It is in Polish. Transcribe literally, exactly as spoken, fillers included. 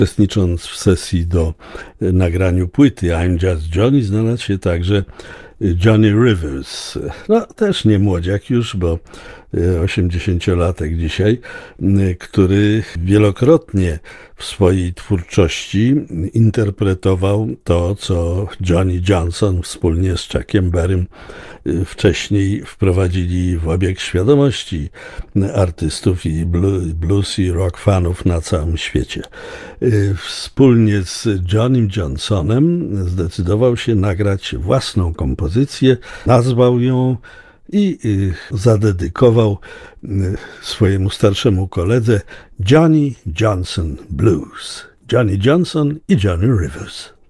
Uczestnicząc w sesji do nagraniu płyty I'm Just Johnny, znalazł się także Johnny Rivers. No, też nie młodziak już, bo osiemdziesięciolatek dzisiaj, który wielokrotnie w swojej twórczości interpretował to, co Johnny Johnson wspólnie z Chuckiem Berrym wcześniej wprowadzili w obieg świadomości artystów i blues i rock fanów na całym świecie. Wspólnie z Johnnym Johnsonem zdecydował się nagrać własną kompozycję, nazwał ją i zadedykował swojemu starszemu koledze Johnny Johnson Blues. Johnny Johnson i Johnny Rivers.